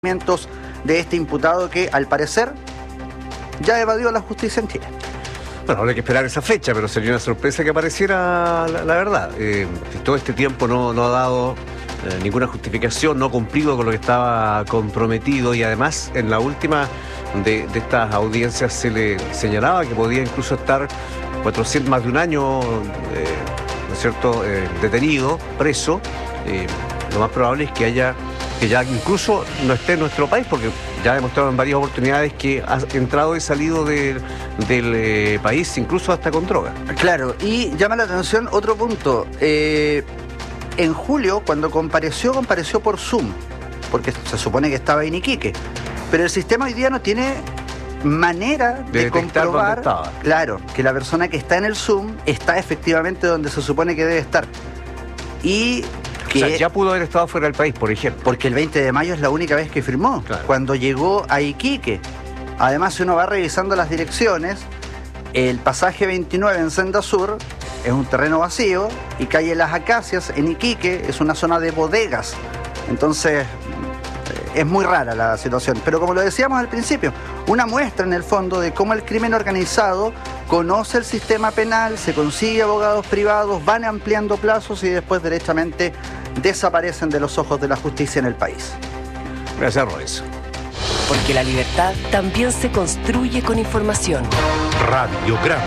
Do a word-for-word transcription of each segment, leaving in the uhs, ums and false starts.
de este imputado que, al parecer, ya evadió la justicia en Chile. Bueno, habrá que esperar esa fecha, pero sería una sorpresa que apareciera la, la verdad. Eh, todo este tiempo no, no ha dado eh, ninguna justificación, no ha cumplido con lo que estaba comprometido, y además en la última de, de estas audiencias se le señalaba que podía incluso estar cuatrocientos, más de un año, eh, ¿no es cierto?, eh, detenido, preso. Eh, lo más probable es que haya que ya incluso no esté en nuestro país, porque ya ha demostrado en varias oportunidades que ha entrado y salido de, del eh, país, incluso hasta con droga. Claro, y llama la atención otro punto. Eh, en julio, cuando compareció, compareció por Zoom, porque se supone que estaba en Iquique, pero el sistema hoy día no tiene manera de, de comprobar, claro, que la persona que está en el Zoom está efectivamente donde se supone que debe estar. Y que, o sea, ya pudo haber estado fuera del país, por ejemplo. Porque el veinte de mayo es la única vez que firmó, claro, cuando llegó a Iquique. Además, si uno va revisando las direcciones, el pasaje veintinueve en Senda Sur es un terreno vacío, y calle Las Acacias en Iquique es una zona de bodegas. Entonces, es muy rara la situación. Pero como lo decíamos al principio, una muestra en el fondo de cómo el crimen organizado conoce el sistema penal, se consigue abogados privados, van ampliando plazos y después derechamente desaparecen de los ojos de la justicia en el país. Gracias, Royce. Porque la libertad también se construye con información. Radiograma.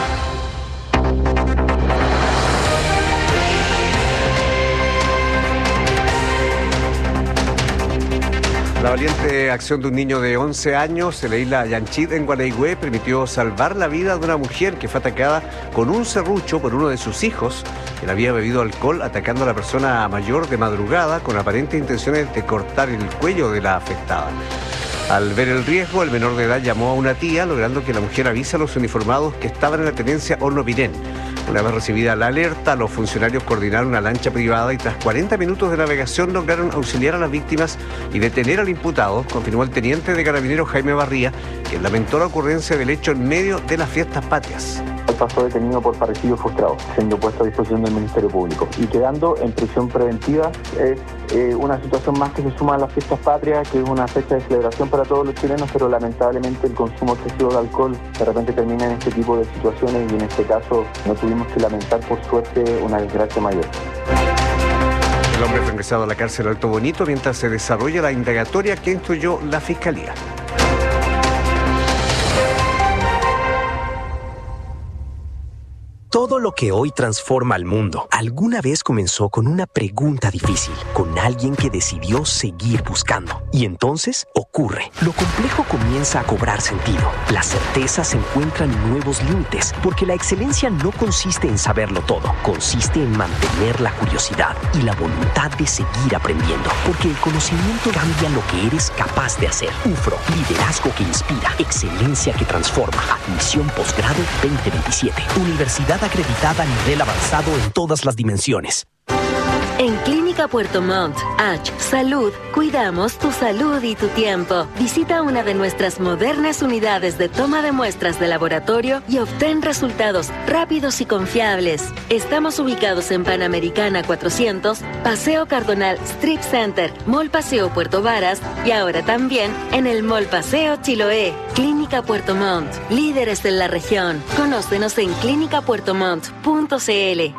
La valiente acción de un niño de once años en la isla Yanchit, en Gualeguay, permitió salvar la vida de una mujer que fue atacada con un serrucho por uno de sus hijos, quien había bebido alcohol, atacando a la persona mayor de madrugada con aparentes intenciones de cortar el cuello de la afectada. Al ver el riesgo, el menor de edad llamó a una tía, logrando que la mujer avise a los uniformados que estaban en la tenencia Horno Pirén. Una vez recibida la alerta, los funcionarios coordinaron una lancha privada y tras cuarenta minutos de navegación lograron auxiliar a las víctimas y detener al imputado, confirmó el teniente de carabineros Jaime Barría, quien lamentó la ocurrencia del hecho en medio de las fiestas patrias. Pasó detenido por parricidio frustrado, siendo puesto a disposición del Ministerio Público y quedando en prisión preventiva. Es eh, una situación más que se suma a las fiestas patrias, que es una fecha de celebración para todos los chilenos, pero lamentablemente el consumo excesivo de alcohol de repente termina en este tipo de situaciones, y en este caso no tuvimos que lamentar, por suerte, una desgracia mayor. El hombre fue ingresado a la cárcel Alto Bonito mientras se desarrolla la indagatoria que instruyó la Fiscalía. Todo lo que hoy transforma al mundo alguna vez comenzó con una pregunta difícil, con alguien que decidió seguir buscando. Y entonces ocurre. Lo complejo comienza a cobrar sentido. Las certezas encuentran nuevos límites, porque la excelencia no consiste en saberlo todo, consiste en mantener la curiosidad y la voluntad de seguir aprendiendo, porque el conocimiento cambia lo que eres capaz de hacer. U F R O, liderazgo que inspira, excelencia que transforma. Admisión posgrado veinte veintisiete. Universidad acreditada a nivel avanzado en todas las dimensiones. En Clínica Puerto Montt, H. Salud, cuidamos tu salud y tu tiempo. Visita una de nuestras modernas unidades de toma de muestras de laboratorio y obtén resultados rápidos y confiables. Estamos ubicados en Panamericana cuatrocientos, Paseo Cardonal Strip Center, Mall Paseo Puerto Varas y ahora también en el Mall Paseo Chiloé. Clínica Puerto Montt, líderes en la región. Conócenos en clínica puerto montt punto c l.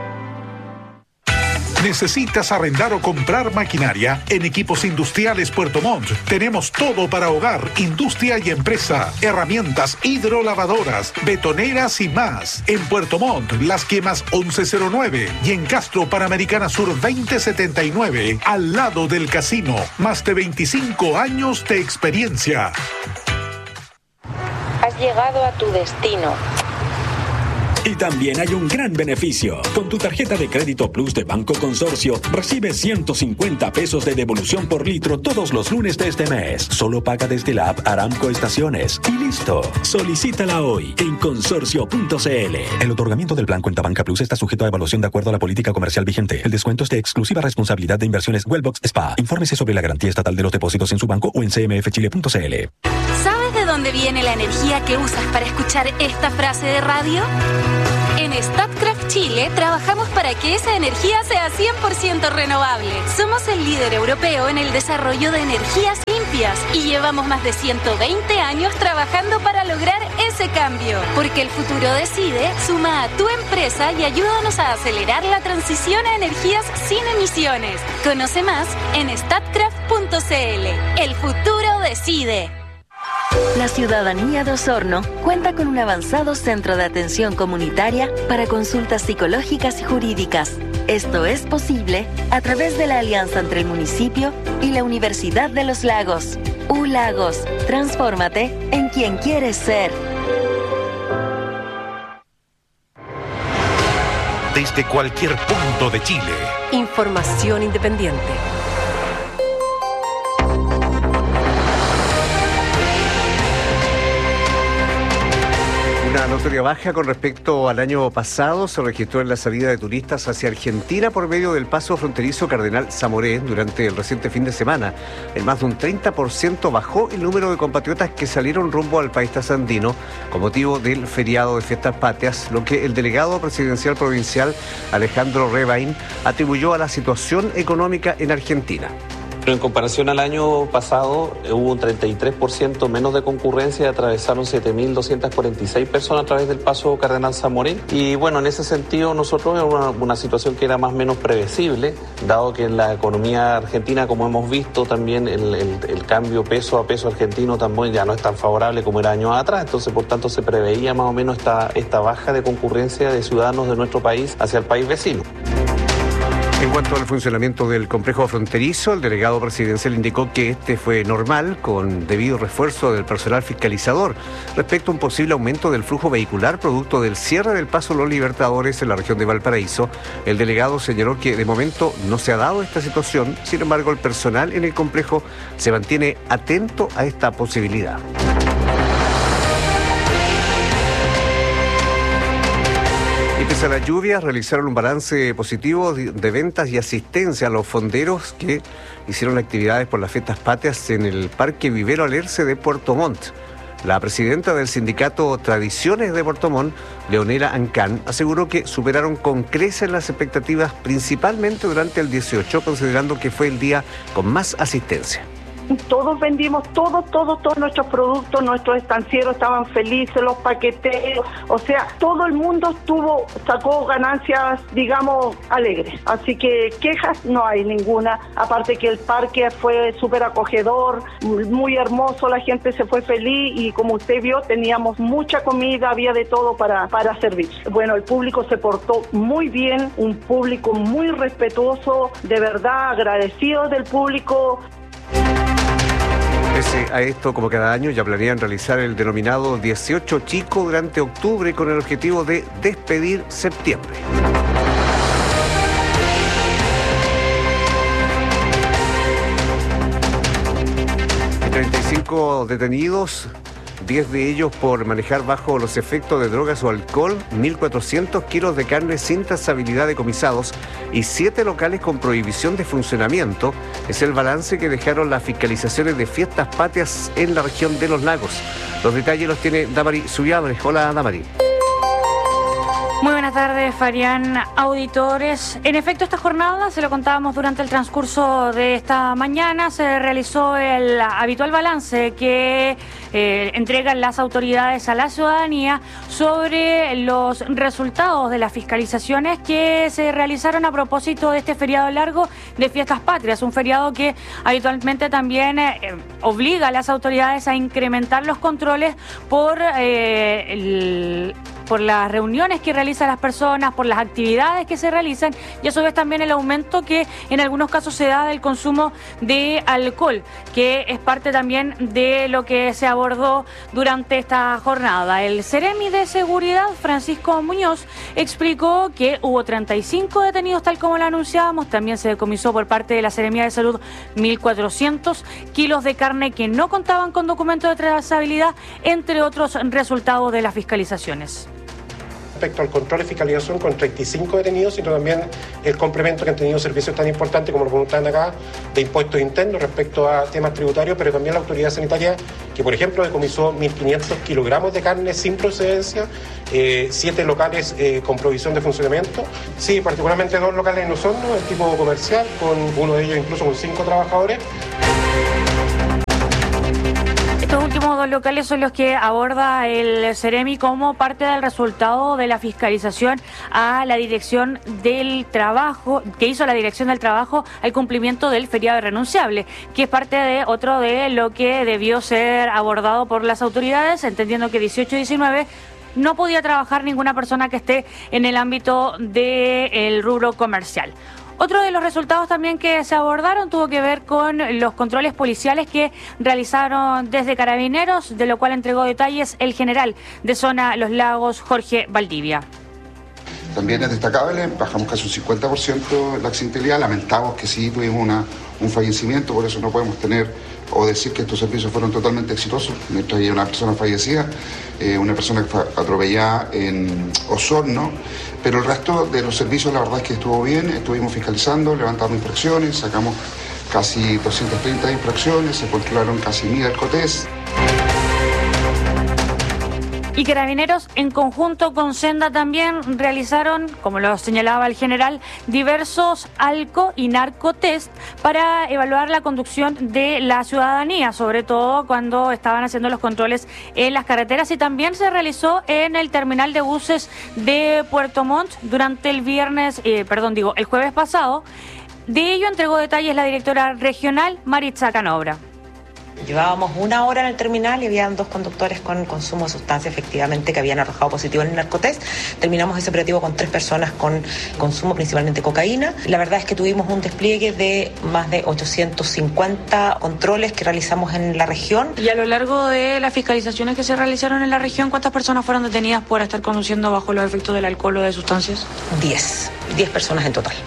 ¿Necesitas arrendar o comprar maquinaria? En Equipos Industriales Puerto Montt tenemos todo para hogar, industria y empresa. Herramientas hidrolavadoras, betoneras y más. En Puerto Montt, Las Quemas once cero nueve y en Castro, Panamericana Sur veinte setenta y nueve, al lado del casino. Más de veinticinco años de experiencia. Has llegado a tu destino. Y también hay un gran beneficio. Con tu tarjeta de crédito Plus de Banco Consorcio, recibes ciento cincuenta pesos de devolución por litro todos los lunes de este mes. Solo paga desde la app Aramco Estaciones. Y listo. Solicítala hoy en consorcio punto c l. El otorgamiento del plan Cuenta Banca Plus está sujeto a evaluación de acuerdo a la política comercial vigente. El descuento es de exclusiva responsabilidad de Inversiones Wellbox Spa. Infórmese sobre la garantía estatal de los depósitos en su banco o en c m f chile punto c l. ¿Sabes de dónde viene la energía que usas para escuchar esta frase de radio? En Statkraft Chile trabajamos para que esa energía sea cien por ciento renovable. Somos el líder europeo en el desarrollo de energías limpias y llevamos más de ciento veinte años trabajando para lograr ese cambio. Porque el futuro decide, suma a tu empresa y ayúdanos a acelerar la transición a energías sin emisiones. Conoce más en statkraft punto c l. El futuro decide. La ciudadanía de Osorno cuenta con un avanzado centro de atención comunitaria para consultas psicológicas y jurídicas. Esto es posible a través de la alianza entre el municipio y la Universidad de los Lagos. U Lagos, transfórmate en quien quieres ser. Desde cualquier punto de Chile. Información independiente. Una notoria baja con respecto al año pasado se registró en la salida de turistas hacia Argentina por medio del paso fronterizo Cardenal Zamoré durante el reciente fin de semana. En más de un treinta por ciento bajó el número de compatriotas que salieron rumbo al país trasandino con motivo del feriado de Fiestas Patrias, lo que el delegado presidencial provincial Alejandro Rebain atribuyó a la situación económica en Argentina. En comparación al año pasado, hubo un treinta y tres por ciento menos de concurrencia, atravesaron siete mil doscientas cuarenta y seis personas a través del paso Cardenal Zamoré. Y bueno, en ese sentido nosotros era una, una situación que era más o menos previsible, dado que en la economía argentina, como hemos visto también, el, el, el cambio peso a peso argentino también ya no es tan favorable como era años atrás. Entonces, por tanto, se preveía más o menos esta, esta baja de concurrencia de ciudadanos de nuestro país hacia el país vecino. En cuanto al funcionamiento del complejo fronterizo, el delegado presidencial indicó que este fue normal, con debido refuerzo del personal fiscalizador. Respecto a un posible aumento del flujo vehicular producto del cierre del paso Los Libertadores en la región de Valparaíso, el delegado señaló que de momento no se ha dado esta situación. Sin embargo, el personal en el complejo se mantiene atento a esta posibilidad. Y pese a las lluvias, realizaron un balance positivo de ventas y asistencia a los fonderos que hicieron actividades por las fiestas patrias en el Parque Vivero Alerce de Puerto Montt. La presidenta del sindicato Tradiciones de Puerto Montt, Leonela Ancán, aseguró que superaron con creces las expectativas, principalmente durante el dieciocho, considerando que fue el día con más asistencia. Todos vendimos todo, todo, todos nuestros productos, nuestros estancieros estaban felices, los paqueteros, o sea, todo el mundo tuvo, sacó ganancias, digamos, alegres. Así que quejas no hay ninguna, aparte que el parque fue súper acogedor, muy hermoso, la gente se fue feliz y como usted vio, teníamos mucha comida, había de todo para, para servir. Bueno, el público se portó muy bien, un público muy respetuoso, de verdad agradecido del público. Pese a esto, como cada año, ya planean realizar el denominado dieciocho Chico durante octubre con el objetivo de despedir septiembre. treinta y cinco detenidos, diez de ellos por manejar bajo los efectos de drogas o alcohol, mil cuatrocientos kilos de carne sin trazabilidad decomisados y siete locales con prohibición de funcionamiento. Es el balance que dejaron las fiscalizaciones de fiestas patrias en la región de Los Lagos. Los detalles los tiene Damari Suyabre. Hola, Damari. Muy buenas tardes, Farián, auditores. En efecto, esta jornada, se lo contábamos durante el transcurso de esta mañana, se realizó el habitual balance que eh, entregan las autoridades a la ciudadanía sobre los resultados de las fiscalizaciones que se realizaron a propósito de este feriado largo de Fiestas Patrias, un feriado que habitualmente también eh, obliga a las autoridades a incrementar los controles por eh, el... por las reuniones que realizan las personas, por las actividades que se realizan y a su vez también el aumento que en algunos casos se da del consumo de alcohol, que es parte también de lo que se abordó durante esta jornada. El Ceremi de Seguridad, Francisco Muñoz, explicó que hubo treinta y cinco detenidos tal como lo anunciábamos, también se decomisó por parte de la Seremía de Salud mil cuatrocientos kilos de carne que no contaban con documento de trazabilidad, entre otros resultados de las fiscalizaciones. Respecto al control y fiscalización con treinta y cinco detenidos, sino también el complemento que han tenido servicios tan importantes como lo preguntaban acá, de impuestos internos respecto a temas tributarios, pero también la autoridad sanitaria que, por ejemplo, decomisó mil quinientos kilogramos de carne sin procedencia, eh, siete locales eh, con provisión de funcionamiento, sí, particularmente dos locales en Osorno, el tipo comercial, con uno de ellos incluso con cinco trabajadores. Estos últimos dos locales son los que aborda el Ceremi como parte del resultado de la fiscalización a la Dirección del Trabajo, que hizo la Dirección del Trabajo al cumplimiento del feriado irrenunciable, que es parte de otro de lo que debió ser abordado por las autoridades, entendiendo que dieciocho y diecinueve no podía trabajar ninguna persona que esté en el ámbito del rubro comercial. Otro de los resultados también que se abordaron tuvo que ver con los controles policiales que realizaron desde Carabineros, de lo cual entregó detalles el general de Zona Los Lagos, Jorge Valdivia. También es destacable, bajamos casi un cincuenta por ciento la accidentalidad, lamentamos que sí tuvimos una, un fallecimiento, por eso no podemos tener o decir que estos servicios fueron totalmente exitosos. Mientras hay una persona fallecida, eh, una persona que fue atropellada en Osorno, pero el resto de los servicios la verdad es que estuvo bien, estuvimos fiscalizando, levantamos infracciones, sacamos casi doscientas treinta infracciones, se controlaron casi mil alcotés. Y Carabineros, en conjunto con Senda, también realizaron, como lo señalaba el general, diversos alco y narcotest para evaluar la conducción de la ciudadanía, sobre todo cuando estaban haciendo los controles en las carreteras. Y también se realizó en el terminal de buses de Puerto Montt durante el viernes, eh, perdón, digo, el jueves pasado. De ello entregó detalles la directora regional, Maritza Canobra. Llevábamos una hora en el terminal y habían dos conductores con consumo de sustancia efectivamente que habían arrojado positivo en el narcotest. Terminamos ese operativo con tres personas con consumo, principalmente cocaína. La verdad es que tuvimos un despliegue de más de ochocientos cincuenta controles que realizamos en la región. Y a lo largo de las fiscalizaciones que se realizaron en la región, ¿cuántas personas fueron detenidas por estar conduciendo bajo los efectos del alcohol o de sustancias? Diez. Diez personas en total.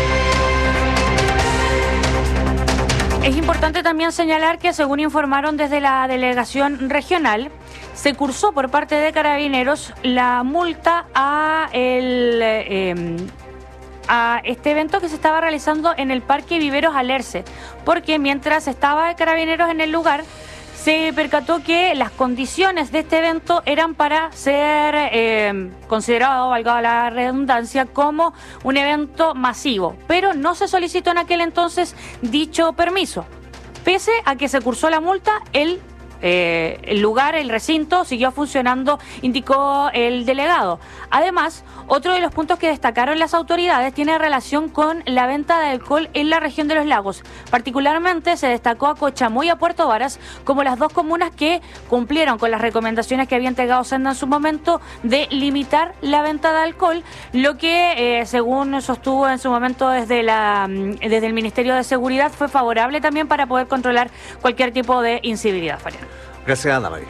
Es importante también señalar que, según informaron desde la delegación regional, se cursó por parte de Carabineros la multa a, el, eh, a este evento que se estaba realizando en el Parque Viveros Alerce, porque mientras estaba Carabineros en el lugar, se percató que las condiciones de este evento eran para ser eh, considerado, valga la redundancia, como un evento masivo, pero no se solicitó en aquel entonces dicho permiso. Pese a que se cursó la multa, el, eh, el lugar, el recinto, siguió funcionando, indicó el delegado. Además, otro de los puntos que destacaron las autoridades tiene relación con la venta de alcohol en la región de los lagos. Particularmente se destacó a Cochamoy y a Puerto Varas como las dos comunas que cumplieron con las recomendaciones que había entregado Senda en su momento de limitar la venta de alcohol, lo que, eh, según sostuvo en su momento desde, la, desde el Ministerio de Seguridad, fue favorable también para poder controlar cualquier tipo de incivilidad. Fariana. Gracias, Ana María.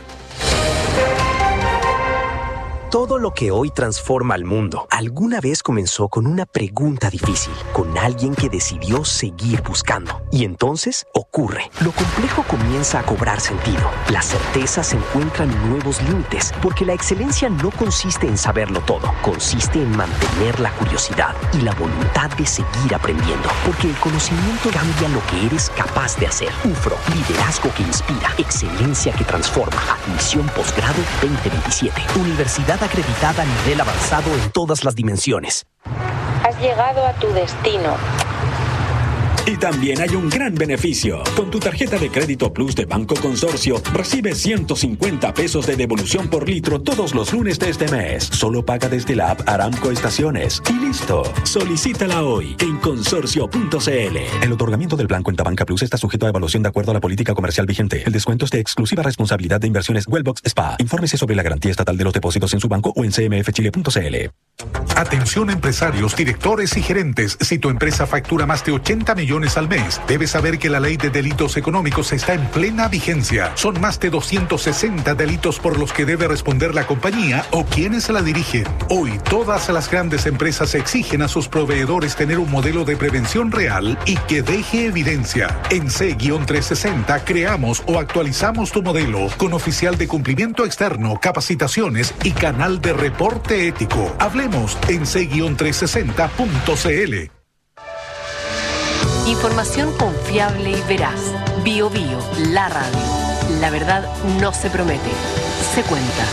Todo lo que hoy transforma al mundo alguna vez comenzó con una pregunta difícil, con alguien que decidió seguir buscando. Y entonces ocurre. Lo complejo comienza a cobrar sentido. Las certezas encuentran nuevos límites, porque la excelencia no consiste en saberlo todo, consiste en mantener la curiosidad y la voluntad de seguir aprendiendo, porque el conocimiento cambia lo que eres capaz de hacer. U F R O, liderazgo que inspira, excelencia que transforma. Admisión posgrado veinte veintisiete. Universidad acreditada a nivel avanzado en todas las dimensiones. Has llegado a tu destino. Y también hay un gran beneficio. Con tu tarjeta de crédito Plus de Banco Consorcio, recibes ciento cincuenta pesos de devolución por litro todos los lunes de este mes. Solo paga desde la app Aramco Estaciones. Y listo. Solicítala hoy en consorcio punto c l. El otorgamiento del plan Cuenta Banca Plus está sujeto a evaluación de acuerdo a la política comercial vigente. El descuento es de exclusiva responsabilidad de Inversiones Wellbox S P A. Infórmese sobre la garantía estatal de los depósitos en su banco o en c m f chile punto c l. Atención empresarios, directores y gerentes. Si tu empresa factura más de ochenta millones al mes, debes saber que la ley de delitos económicos está en plena vigencia. Son más de doscientos sesenta delitos por los que debe responder la compañía o quienes la dirigen. Hoy, todas las grandes empresas exigen a sus proveedores tener un modelo de prevención real y que deje evidencia. En C trescientos sesenta creamos o actualizamos tu modelo con oficial de cumplimiento externo, capacitaciones y canal de reporte ético. Hablemos en C trescientos sesenta punto c l. Información confiable y veraz. Bio Bio, la radio. La verdad no se promete, se cuenta.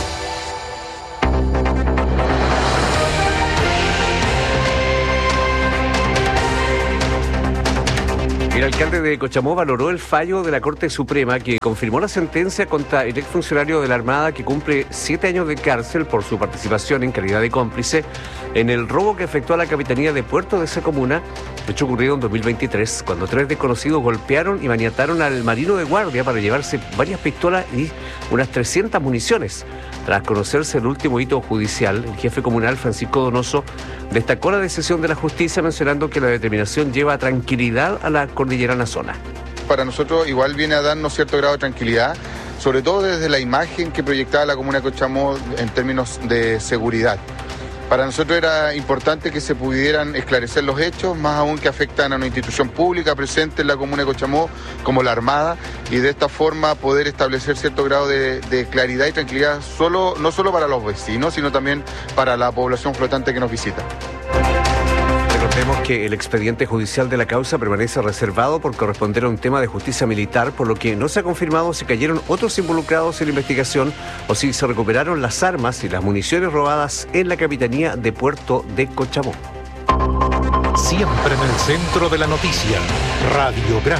El alcalde de Cochamó valoró el fallo de la Corte Suprema que confirmó la sentencia contra el exfuncionario de la Armada que cumple siete años de cárcel por su participación en calidad de cómplice en el robo que afectó a la capitanía de Puerto de esa comuna, hecho ocurrido en dos mil veintitrés, cuando tres desconocidos golpearon y maniataron al marino de guardia para llevarse varias pistolas y unas trescientas municiones. Tras conocerse el último hito judicial, el jefe comunal Francisco Donoso destacó la decisión de la justicia mencionando que la determinación lleva tranquilidad a la cordillerana zona. Para nosotros igual viene a darnos cierto grado de tranquilidad, sobre todo desde la imagen que proyectaba la comuna de Cochamó en términos de seguridad. Para nosotros era importante que se pudieran esclarecer los hechos, más aún que afectan a una institución pública presente en la comuna de Cochamó, como la Armada, y de esta forma poder establecer cierto grado de, de claridad y tranquilidad, solo, no solo para los vecinos, sino también para la población flotante que nos visita. Recordemos que el expediente judicial de la causa permanece reservado por corresponder a un tema de justicia militar, por lo que no se ha confirmado si cayeron otros involucrados en la investigación o si se recuperaron las armas y las municiones robadas en la capitanía de Puerto de Cochamó. Siempre en el centro de la noticia, Radiograma.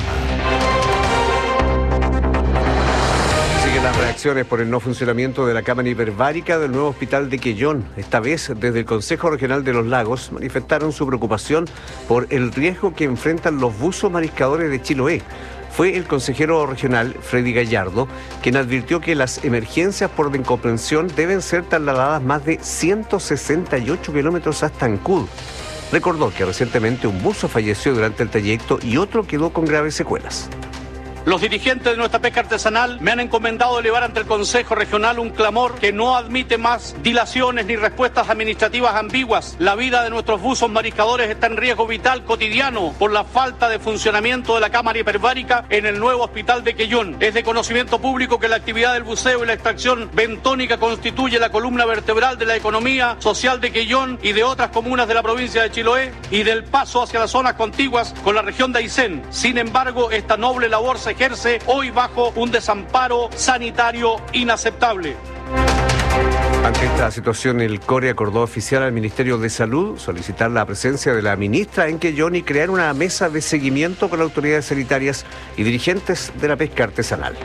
Las reacciones por el no funcionamiento de la cámara hiperbárica del nuevo hospital de Quellón. Esta vez, desde el Consejo Regional de los Lagos, manifestaron su preocupación por el riesgo que enfrentan los buzos mariscadores de Chiloé. Fue el consejero regional, Freddy Gallardo, quien advirtió que las emergencias por decomprensión deben ser trasladadas más de ciento sesenta y ocho kilómetros hasta Ancud. Recordó que recientemente un buzo falleció durante el trayecto y otro quedó con graves secuelas. Los dirigentes de nuestra pesca artesanal me han encomendado elevar ante el Consejo Regional un clamor que no admite más dilaciones ni respuestas administrativas ambiguas. La vida de nuestros buzos mariscadores está en riesgo vital cotidiano por la falta de funcionamiento de la cámara hiperbárica en el nuevo hospital de Quellón. Es de conocimiento público que la actividad del buceo y la extracción bentónica constituye la columna vertebral de la economía social de Quellón y de otras comunas de la provincia de Chiloé y del paso hacia las zonas contiguas con la región de Aysén. Sin embargo, esta noble labor se ejerce hoy bajo un desamparo sanitario inaceptable. Ante esta situación, el CORE acordó oficiar al Ministerio de Salud solicitar la presencia de la ministra en Quellón y crear una mesa de seguimiento con autoridades sanitarias y dirigentes de la pesca artesanal.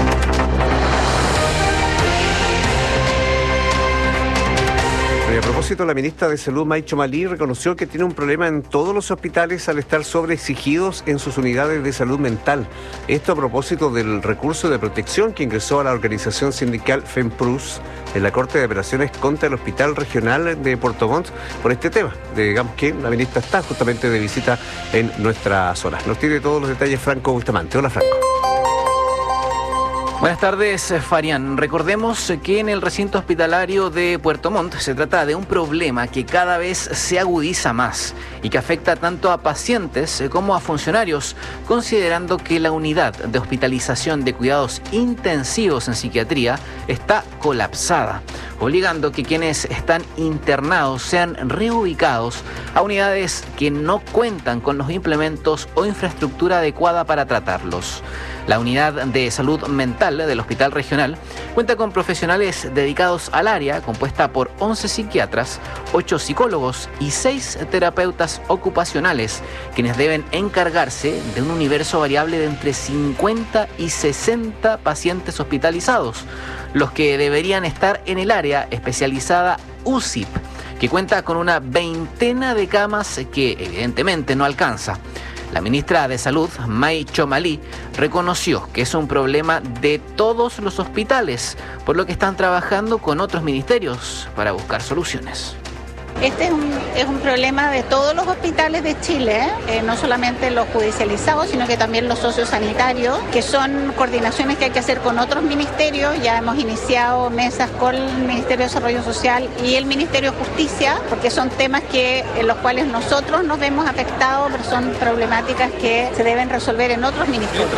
A propósito, la ministra de Salud, May Chomalí, reconoció que tiene un problema en todos los hospitales al estar sobreexigidos en sus unidades de salud mental. Esto a propósito del recurso de protección que ingresó a la organización sindical FEMPRUS en la Corte de Apelaciones contra el Hospital Regional de Puerto Montt por este tema. Digamos que la ministra está justamente de visita en nuestra zona. Nos tiene todos los detalles Franco Bustamante. Hola, Franco. Buenas tardes, Farian. Recordemos que en el recinto hospitalario de Puerto Montt se trata de un problema que cada vez se agudiza más y que afecta tanto a pacientes como a funcionarios, considerando que la unidad de hospitalización de cuidados intensivos en psiquiatría está colapsada, obligando que quienes están internados sean reubicados a unidades que no cuentan con los implementos o infraestructura adecuada para tratarlos. La unidad de salud mental del Hospital Regional cuenta con profesionales dedicados al área, compuesta por once psiquiatras, ocho psicólogos y seis terapeutas ocupacionales, quienes deben encargarse de un universo variable de entre cincuenta y sesenta pacientes hospitalizados, los que deberían estar en el área especializada U C I P, que cuenta con una veintena de camas que evidentemente no alcanza. La ministra de Salud, May Chomalí, reconoció que es un problema de todos los hospitales, por lo que están trabajando con otros ministerios para buscar soluciones. Este es un, es un problema de todos los hospitales de Chile, eh, no solamente los judicializados, sino que también los sociosanitarios, que son coordinaciones que hay que hacer con otros ministerios. Ya hemos iniciado mesas con el Ministerio de Desarrollo Social y el Ministerio de Justicia, porque son temas que, en los cuales nosotros nos vemos afectados, pero son problemáticas que se deben resolver en otros ministerios.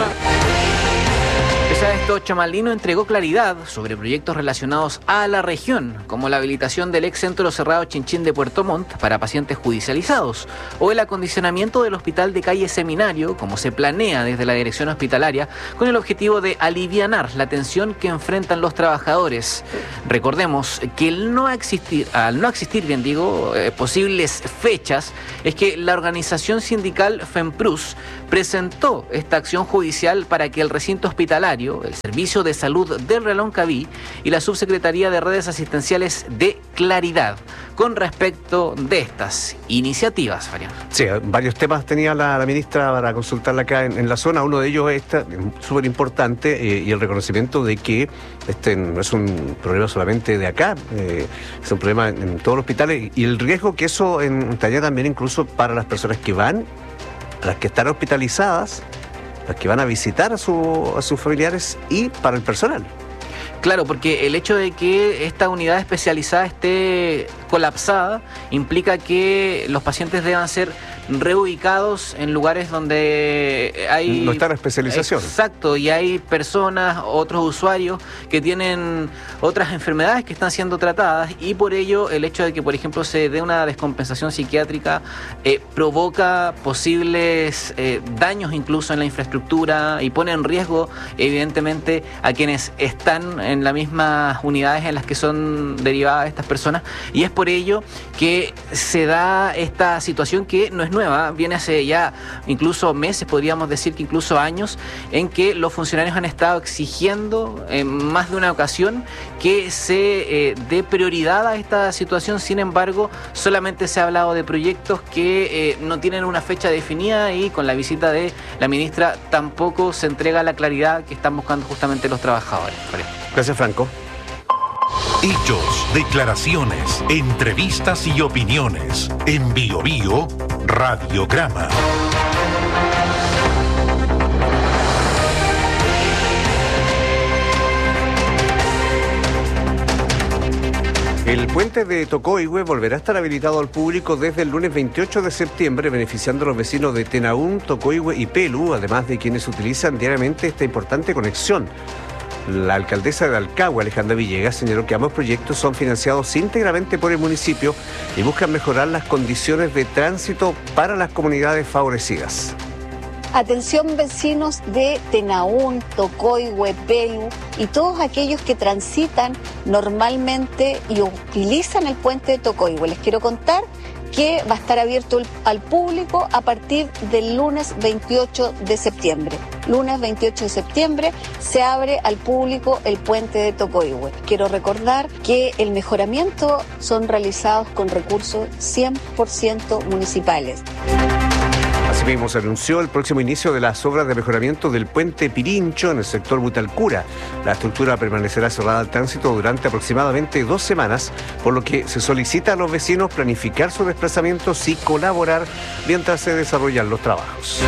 Pese a esto, Chamalino entregó claridad sobre proyectos relacionados a la región, como la habilitación del ex centro cerrado Chinchín de Puerto Montt para pacientes judicializados, o el acondicionamiento del hospital de calle Seminario, como se planea desde la dirección hospitalaria, con el objetivo de alivianar la tensión que enfrentan los trabajadores. Recordemos que el no existir, al no existir, bien digo, eh, posibles fechas, es que la organización sindical FEMPRUS presentó esta acción judicial para que el recinto hospitalario, el Servicio de Salud del Reloncaví y la Subsecretaría de Redes Asistenciales de Claridad con respecto de estas iniciativas, Fabián. Sí, varios temas tenía la, la ministra para consultarla acá en, en la zona. Uno de ellos es súper importante eh, y el reconocimiento de que este no es un problema solamente de acá, eh, es un problema en, en todos los hospitales y el riesgo que eso entraña también incluso para las personas que van, las que están hospitalizadas, las que van a visitar a, su, a sus familiares y para el personal. Claro, porque el hecho de que esta unidad especializada esté colapsada implica que los pacientes deban ser reubicados en lugares donde hay... No está la especialización. Exacto, y hay personas, otros usuarios que tienen otras enfermedades que están siendo tratadas y por ello el hecho de que, por ejemplo, se dé una descompensación psiquiátrica eh, provoca posibles eh, daños incluso en la infraestructura y pone en riesgo, evidentemente, a quienes están en las mismas unidades en las que son derivadas estas personas y es por ello que se da esta situación que no es nueva, viene hace ya incluso meses, podríamos decir que incluso años, en que los funcionarios han estado exigiendo en más de una ocasión que se eh, dé prioridad a esta situación. Sin embargo, solamente se ha hablado de proyectos que eh, no tienen una fecha definida y con la visita de la ministra tampoco se entrega la claridad que están buscando justamente los trabajadores. Gracias, Franco. Hechos, declaraciones, entrevistas y opiniones. En Bio Bio, Radiograma. El puente de Tocoihue volverá a estar habilitado al público desde el lunes veintiocho de septiembre, beneficiando a los vecinos de Tenaún, Tocoihue y Pelu, además de quienes utilizan diariamente esta importante conexión. La alcaldesa de Alcagua, Alejandra Villegas, señaló que ambos proyectos son financiados íntegramente por el municipio y buscan mejorar las condiciones de tránsito para las comunidades favorecidas. Atención vecinos de Tenaún, Tocoihue, Pelu y todos aquellos que transitan normalmente y utilizan el puente de Tocoihue. Les quiero contar que va a estar abierto al público a partir del lunes veintiocho de septiembre. Lunes veintiocho de septiembre se abre al público el puente de Tocoihue. Quiero recordar que el mejoramiento son realizados con recursos cien por ciento municipales. Asimismo, se anunció el próximo inicio de las obras de mejoramiento del puente Pirincho en el sector Butalcura. La estructura permanecerá cerrada al tránsito durante aproximadamente dos semanas, por lo que se solicita a los vecinos planificar sus desplazamientos y colaborar mientras se desarrollan los trabajos.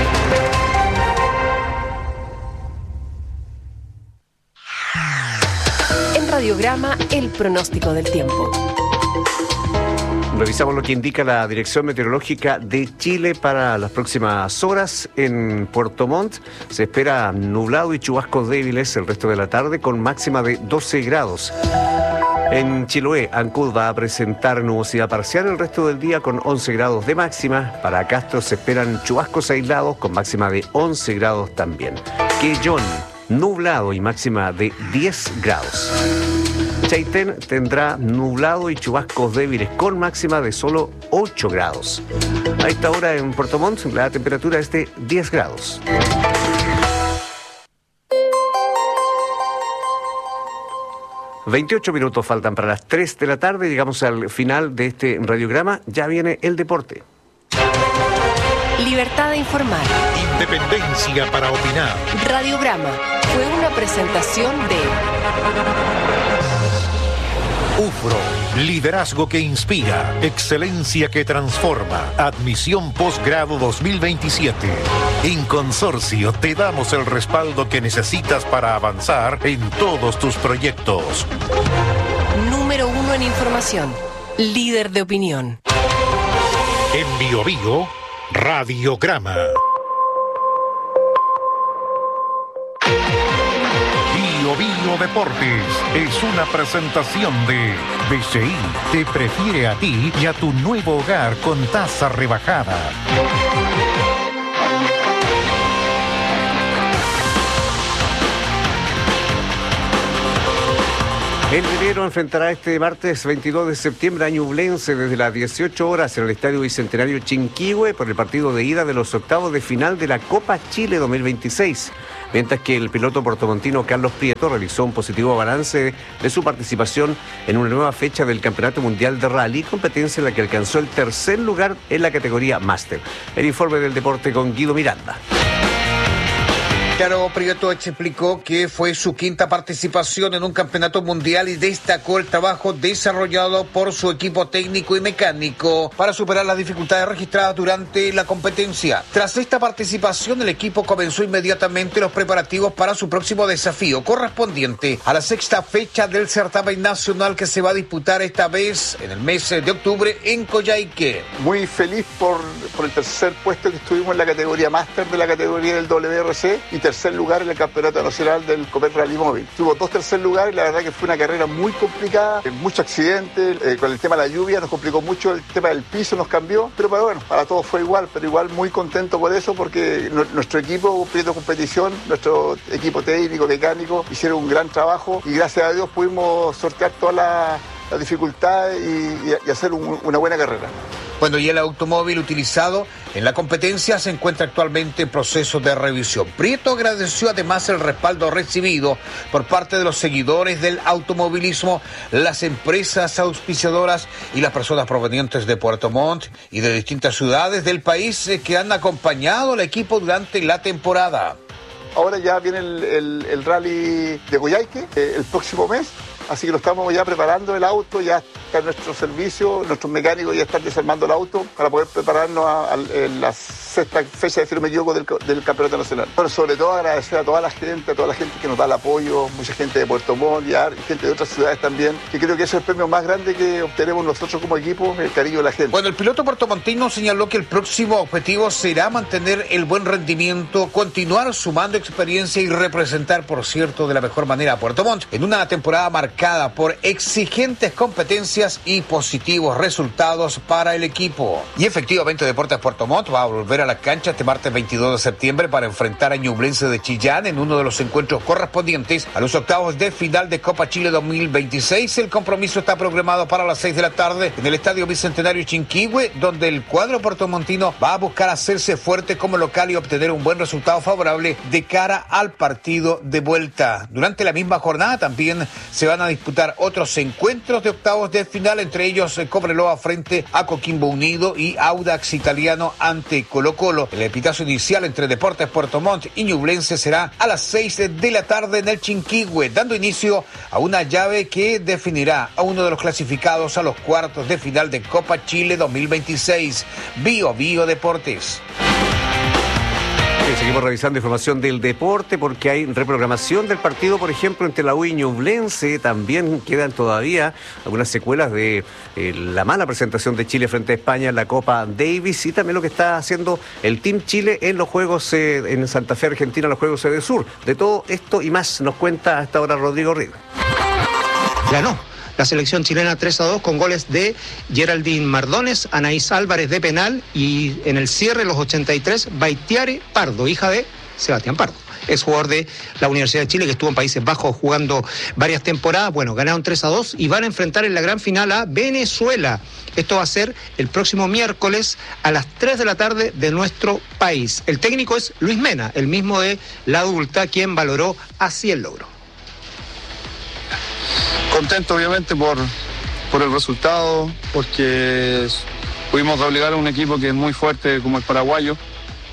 En Radiograma, el pronóstico del tiempo. Revisamos lo que indica la Dirección Meteorológica de Chile para las próximas horas. En Puerto Montt se espera nublado y chubascos débiles el resto de la tarde con máxima de doce grados. En Chiloé, Ancud va a presentar nubosidad parcial el resto del día con once grados de máxima. Para Castro se esperan chubascos aislados con máxima de once grados también. Quellón, nublado y máxima de diez grados. Chaitén tendrá nublado y chubascos débiles con máxima de solo ocho grados. A esta hora en Puerto Montt la temperatura es de diez grados. veintiocho minutos faltan para las tres de la tarde. Llegamos al final de este radiograma. Ya viene el deporte. Libertad de informar. Independencia para opinar. Radiograma fue una presentación de UFRO, liderazgo que inspira, excelencia que transforma. Admisión posgrado dos mil veintisiete. En Consorcio te damos el respaldo que necesitas para avanzar en todos tus proyectos. Número uno en información, líder de opinión. En Bio Bio, Radiograma. Bio Bio Deportes es una presentación de B C I. Te prefiere a ti y a tu nuevo hogar con tasa rebajada. El Minero enfrentará este martes veintidós de septiembre a Ñublense desde las dieciocho horas en el Estadio Bicentenario Chinquihue por el partido de ida de los octavos de final de la Copa Chile dos mil veintiséis. Mientras que el piloto portomontino Carlos Prieto realizó un positivo balance de su participación en una nueva fecha del Campeonato Mundial de Rally, competencia en la que alcanzó el tercer lugar en la categoría Máster. El informe del deporte con Guido Miranda. Caro Prieto explicó que fue su quinta participación en un campeonato mundial y destacó el trabajo desarrollado por su equipo técnico y mecánico para superar las dificultades registradas durante la competencia. Tras esta participación, el equipo comenzó inmediatamente los preparativos para su próximo desafío, correspondiente a la sexta fecha del certamen nacional que se va a disputar esta vez en el mes de octubre en Coyhaique. Muy feliz por, por el tercer puesto que estuvimos en la categoría Máster de la categoría del W R C y tercer lugar en el Campeonato Nacional del Copec Rally Móvil. Tuvo dos tercer lugares y la verdad que fue una carrera muy complicada, muchos accidentes, eh, con el tema de la lluvia nos complicó mucho, el tema del piso nos cambió, pero bueno, para todos fue igual, pero igual muy contento por eso porque no, nuestro equipo, Prieto Competición, nuestro equipo técnico, mecánico, hicieron un gran trabajo y gracias a Dios pudimos sortear todas las la dificultades y, y, y hacer un, una buena carrera. Bueno, y el automóvil utilizado en la competencia se encuentra actualmente en proceso de revisión. Prieto agradeció además el respaldo recibido por parte de los seguidores del automovilismo, las empresas auspiciadoras y las personas provenientes de Puerto Montt y de distintas ciudades del país que han acompañado al equipo durante la temporada. Ahora ya viene el, el, el rally de Coyhaique eh, el próximo mes. Así que lo estamos ya preparando el auto, ya está en nuestro servicio, nuestros mecánicos ya están desarmando el auto para poder prepararnos a, a, a la sexta fecha, si no me equivoco, del, del Campeonato Nacional. Pero sobre todo agradecer a toda la gente, a toda la gente que nos da el apoyo, mucha gente de Puerto Montt y gente de otras ciudades también, que creo que ese es el premio más grande que obtenemos nosotros como equipo, el cariño de la gente. Bueno, el piloto puertomontino señaló que el próximo objetivo será mantener el buen rendimiento, continuar sumando experiencia y representar, por cierto, de la mejor manera a Puerto Montt en una temporada marcada por exigentes competencias y positivos resultados para el equipo. Y efectivamente Deportes Puerto Montt va a volver a la cancha este martes veintidós de septiembre para enfrentar a Ñublense de Chillán en uno de los encuentros correspondientes a los octavos de final de Copa Chile dos mil veintiséis. El compromiso está programado para las seis de la tarde en el Estadio Bicentenario Chinquihue, donde el cuadro puertomontino va a buscar hacerse fuerte como local y obtener un buen resultado favorable de cara al partido de vuelta. Durante la misma jornada también se van a disputar otros encuentros de octavos de final, entre ellos Cobreloa frente a Coquimbo Unido y Audax Italiano ante Colo Colo. El epitazo inicial entre Deportes Puerto Montt y Ñublense será a las seis de la tarde en el Chinquihue, dando inicio a una llave que definirá a uno de los clasificados a los cuartos de final de Copa Chile dos mil veintiséis. Bio Bio Deportes. Seguimos revisando información del deporte porque hay reprogramación del partido, por ejemplo, entre la U y Ñublense. También quedan todavía algunas secuelas de eh, la mala presentación de Chile frente a España en la Copa Davis y también lo que está haciendo el Team Chile en los Juegos eh, en Santa Fe, Argentina, los Juegos de Sur. De todo esto y más nos cuenta hasta ahora Rodrigo Rigo. Ganó la selección chilena tres a dos con goles de Geraldine Mardones, Anaís Álvarez de penal y en el cierre los ochenta y tres Baitiare Pardo, hija de Sebastián Pardo. Es jugador de la Universidad de Chile que estuvo en Países Bajos jugando varias temporadas. Bueno, ganaron tres a dos y van a enfrentar en la gran final a Venezuela. Esto va a ser el próximo miércoles a las tres de la tarde de nuestro país. El técnico es Luis Mena, el mismo de la adulta, quien valoró así el logro. Contento obviamente por, por el resultado, porque pudimos doblegar a un equipo que es muy fuerte como el paraguayo,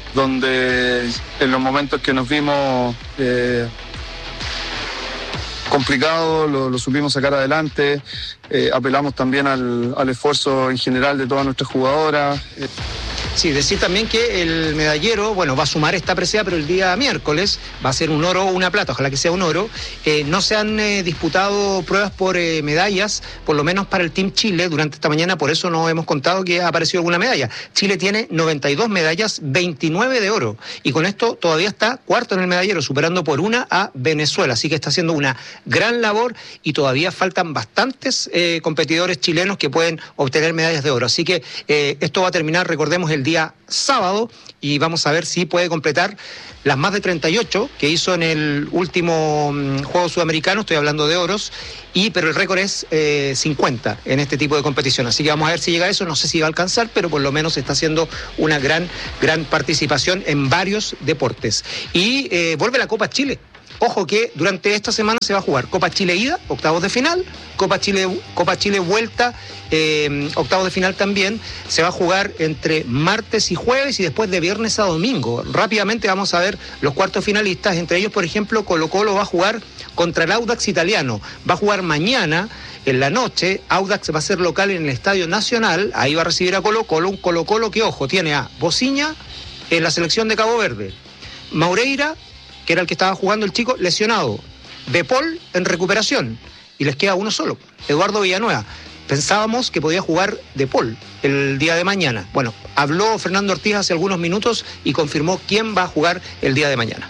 donde en los momentos que nos vimos eh, complicado, lo, lo supimos sacar adelante, eh, apelamos también al, al esfuerzo en general de todas nuestras jugadoras. Eh. Sí, decir también que el medallero, bueno, va a sumar esta presea, pero el día miércoles va a ser un oro o una plata, ojalá que sea un oro. Eh, no se han eh, disputado pruebas por eh, medallas, por lo menos para el Team Chile durante esta mañana, por eso no hemos contado que ha aparecido alguna medalla. Chile tiene noventa y dos medallas, veintinueve de oro, y con esto todavía está cuarto en el medallero, superando por una a Venezuela, así que está haciendo una gran labor y todavía faltan bastantes eh, competidores chilenos que pueden obtener medallas de oro. Así que eh, esto va a terminar, recordemos, el día sábado, y vamos a ver si puede completar las más de treinta y ocho que hizo en el último um, Juego Sudamericano, estoy hablando de oros, y pero el récord es eh, cincuenta en este tipo de competición, así que vamos a ver si llega a eso, no sé si va a alcanzar, pero por lo menos está haciendo una gran, gran participación en varios deportes. Y eh, vuelve la Copa Chile. Ojo que durante esta semana se va a jugar Copa Chile ida, octavos de final, Copa Chile, Copa Chile vuelta, eh, octavos de final también. Se va a jugar entre martes y jueves y después de viernes a domingo. Rápidamente vamos a ver los cuartos finalistas, entre ellos, por ejemplo, Colo Colo va a jugar contra el Audax italiano. Va a jugar mañana en la noche. Audax va a ser local en el Estadio Nacional, ahí va a recibir a Colo Colo, un Colo Colo que, ojo, tiene a Bociña en la selección de Cabo Verde, Maureira, que era el que estaba jugando el chico, lesionado, De Paul en recuperación, y les queda uno solo, Eduardo Villanueva. Pensábamos que podía jugar De Paul el día de mañana. Bueno, habló Fernando Ortiz hace algunos minutos y confirmó quién va a jugar el día de mañana.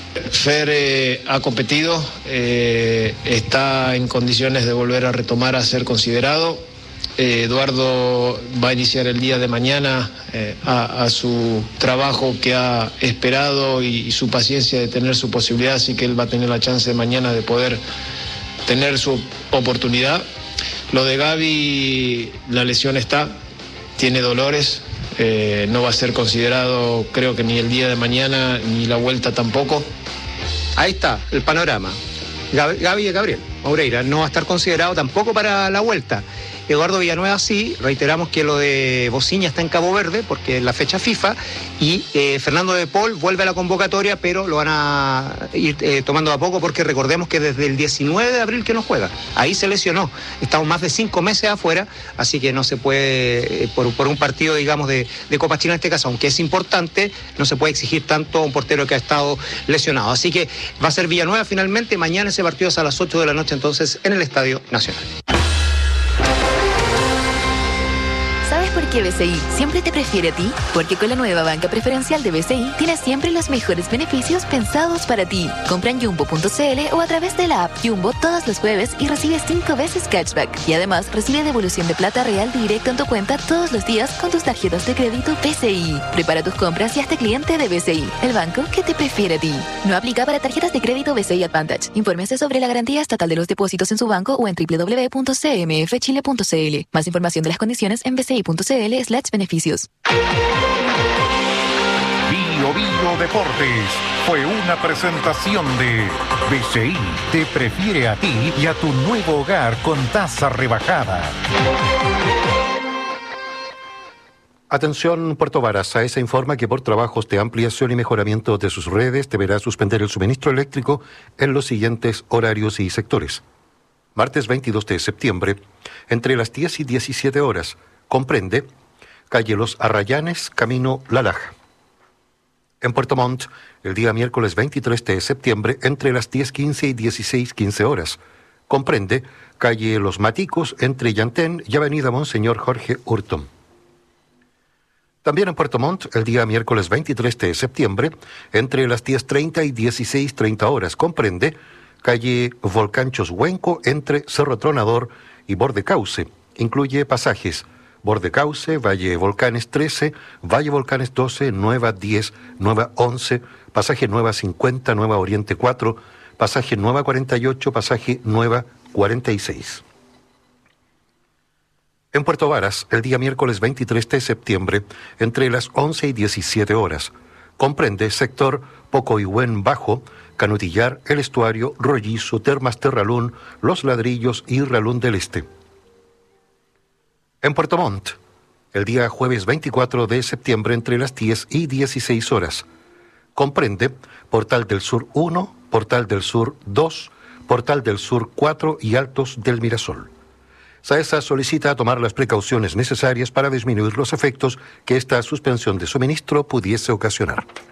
Fer eh, ha competido, eh, está en condiciones de volver a retomar a ser considerado. Eh, Eduardo va a iniciar el día de mañana eh, a, a su trabajo que ha esperado y, y su paciencia de tener su posibilidad, así que él va a tener la chance de mañana de poder tener su oportunidad. Lo de Gaby, la lesión está, tiene dolores, eh, no va a ser considerado, creo que ni el día de mañana ni la vuelta tampoco. Ahí está el panorama. Gaby y Gabriel Maureira no va a estar considerado tampoco para la vuelta. Eduardo Villanueva sí, reiteramos que lo de Bociña está en Cabo Verde porque es la fecha FIFA, y eh, Fernando De Paul vuelve a la convocatoria, pero lo van a ir eh, tomando a poco porque recordemos que desde el diecinueve de abril que no juega, ahí se lesionó, estamos más de cinco meses afuera, así que no se puede, eh, por, por un partido digamos de, de Copa Chile en este caso, aunque es importante, no se puede exigir tanto a un portero que ha estado lesionado, así que va a ser Villanueva finalmente. Mañana ese partido es a las ocho de la noche entonces en el Estadio Nacional. ¿Sabes por qué B C I siempre te prefiere a ti? Porque con la nueva banca preferencial de B C I tienes siempre los mejores beneficios pensados para ti. Compra en jumbo punto c l o a través de la app Jumbo todos los jueves y recibe cinco veces cashback. Y además recibe devolución de plata real directo en tu cuenta todos los días con tus tarjetas de crédito B C I. Prepara tus compras y hazte cliente de B C I, el banco que te prefiere a ti. No aplica para tarjetas de crédito B C I Advantage. Infórmese sobre la garantía estatal de los depósitos en su banco o en doble u doble u doble u punto c m f chile punto c l. Más información de las condiciones en bci.cl slash beneficios. Bio Bio Deportes fue una presentación de B C I te prefiere a ti y a tu nuevo hogar con tasa rebajada. Atención Puerto Varas, A E S A informa que por trabajos de ampliación y mejoramiento de sus redes deberá suspender el suministro eléctrico en los siguientes horarios y sectores. Martes veintidós de septiembre, entre las diez y diecisiete horas, comprende calle Los Arrayanes, camino La Laja. En Puerto Montt, el día miércoles veintitrés de septiembre, entre las diez quince y dieciséis quince horas, comprende calle Los Maticos, entre Llantén y avenida Monseñor Jorge Hurtón. También en Puerto Montt, el día miércoles veintitrés de septiembre, entre las diez treinta y dieciséis treinta horas, comprende calle Volcanchos Huenco, entre Cerro Tronador y Borde Cauce. Incluye pasajes Borde Cauce, Valle Volcanes trece, Valle Volcanes doce, Nueva diez, Nueva once, pasaje Nueva cincuenta, Nueva Oriente cuatro, pasaje Nueva cuarenta y ocho, pasaje Nueva cuarenta y seis. En Puerto Varas, el día miércoles veintitrés de septiembre, entre las once y diecisiete horas, comprende sector Pocoihuen Bajo, Canutillar, El Estuario, Rollizo, Termas Terralún, Los Ladrillos y Ralún del Este. En Puerto Montt, el día jueves veinticuatro de septiembre, entre las diez y dieciséis horas, comprende Portal del Sur uno, Portal del Sur dos, Portal del Sur cuatro y Altos del Mirasol. SAESA solicita tomar las precauciones necesarias para disminuir los efectos que esta suspensión de suministro pudiese ocasionar.